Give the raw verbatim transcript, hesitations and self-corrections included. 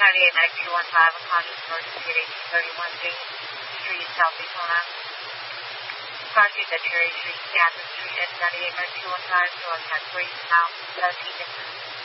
ninety-eight nine two one five, unconscious emergency at eighteen thirty-one James Street, South Daytona. Car seat at Cherry Street, Catherine Street at ninety-eight nine two one five, so on time three, now seventeen minutes.